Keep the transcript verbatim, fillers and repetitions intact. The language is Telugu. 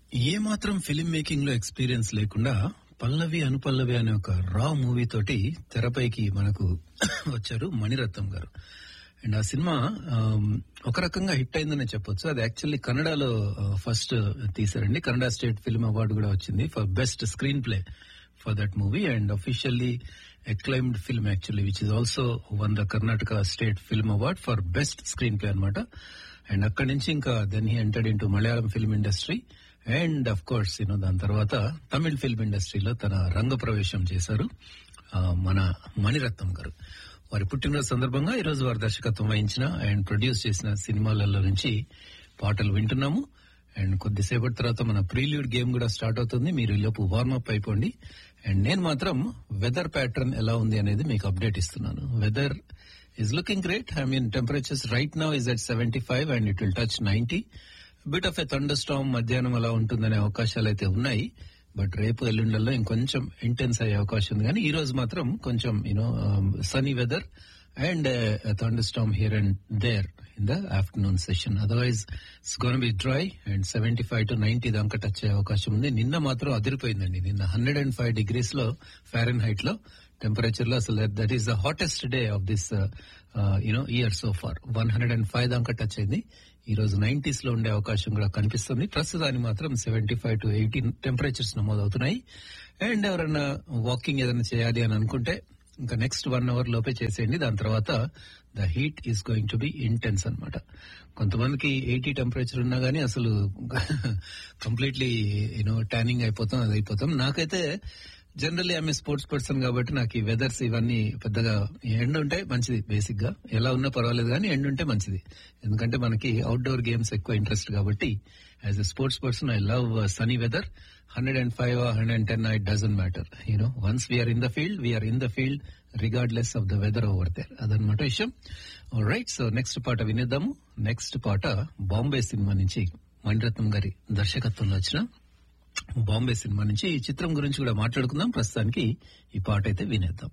ఏ మాత్రం ఫిల్మ్ మేకింగ్ లో ఎక్స్పీరియన్స్ లేకుండా పల్లవి అనుపల్లవి అనే ఒక రా మూవీ తోటి తెరపైకి మనకు వచ్చారు మణిరత్నం గారు. అండ్ ఆ సినిమా ఆమ్, ఒక రకంగా హిట్ అయిందని చెప్పొచ్చు. అది యాక్చువల్లీ కన్నడలో first తీశారండి. Kannada state film award కూడా వచ్చింది for best screen play for that movie and officially acclaimed film actually, which is also won the Karnataka State Film Award for best screenplay అనమాట. అండ్ అక్కడి నుంచి ఇంకా then he entered into Malayalam film industry and of course you know దాని తర్వాత తమిళ్ ఫిల్మ్ ఇండస్ట్రీలో తన రంగ ప్రవేశం చేశారు ఆ, మన మణిరత్నం గారు. వారి పుట్టినరోజు సందర్భంగా ఈ రోజు వారి దర్శకత్వం వహించిన అండ్ ప్రొడ్యూస్ చేసిన సినిమాలలో నుంచి పాటలు వింటున్నాము. అండ్ కొద్దిసేపటి తర్వాత మన ప్రీల్యూడ్ గేమ్ కూడా స్టార్ట్ అవుతుంది. మీరు ఈ లోపు వార్మప్ అయిపోండి. అండ్ నేను మాత్రం వెదర్ ప్యాటర్న్ ఎలా ఉంది అనేది మీకు అప్డేట్ ఇస్తున్నాను. Weather is looking great. I mean temperatures right now is at seventy five and it will touch ninety. Bit of a thunder Storm మధ్యాహ్నం అలా ఉంటుందనే అవకాశాలు అయితే ఉన్నాయి. బట్ రేపు ఎల్లుండల్లో ఇంకొంచెం ఇంటెన్స్ అయ్యే అవకాశం ఉంది. కానీ ఈ రోజు మాత్రం కొంచెం you know Sunny weather and thunder Storm here and there in the afternoon session. Otherwise it's gonna be dry and seventy five to ninety దాకా టచ్ అయ్యే అవకాశం ఉంది. నిన్న మాత్రం అదిరిపోయిందండి. నిన్న హండ్రెడ్ అండ్ ఫైవ్ డిగ్రీస్ లో ఫారెన్ హైట్ లో టెంపరేచర్ లో అసలు that is the hottest day of this you know year so far. One hundred and five దాకా టచ్ అయింది. ఈ రోజు నైన్టీస్ లో ఉండే అవకాశం కూడా కనిపిస్తుంది. ప్రస్తుతానికి మాత్రం seventy five to eighty temperatures నమోదవుతున్నాయి. అండ్ ఎవరైనా వాకింగ్ ఏదైనా చేయాలి అని అనుకుంటే ఇంకా నెక్స్ట్ వన్ అవర్ లోపే చేసేయండి. దాని తర్వాత the heat is going to be intense అనమాట. కొంతమందికి ఎయిటీ టెంపరేచర్ ఉన్నా గానీ అసలు కంప్లీట్లీ యూనో ట్యానింగ్ అయిపోతాం, అది అయిపోతాం. నాకైతే జనరల్లీ ఐఎమ్ స్పోర్ట్స్ పర్సన్ కాబట్టి నాకు ఈ వెదర్స్ ఇవన్నీ పెద్దగా ఎండ ఉంటే మంచిది. బేసిక్ గా ఎలా ఉన్నా పర్వాలేదు కానీ ఎండ ఉంటే మంచిది. ఎందుకంటే మనకి అవుట్డోర్ గేమ్స్ ఎక్కువ ఇంట్రెస్ట్ కాబట్టి as a sports person I love Sunny weather. Hundred and five hundred and ten it doesn't matter. You know once we are in the field we are in the field regardless of the weather over there. అదనమాట విషయం. రైట్, సో నెక్స్ట్ పాట వినేద్దాము. నెక్స్ట్ పాట బాంబే సినిమా నుంచి మణిరత్నం గారి దర్శకత్వంలో వచ్చిన బాంబే సినిమా నుంచి ఈ చిత్రం గురించి కూడా మాట్లాడుకుందాం. ప్రస్తుతానికి ఈ పాట అయితే వినేద్దాం.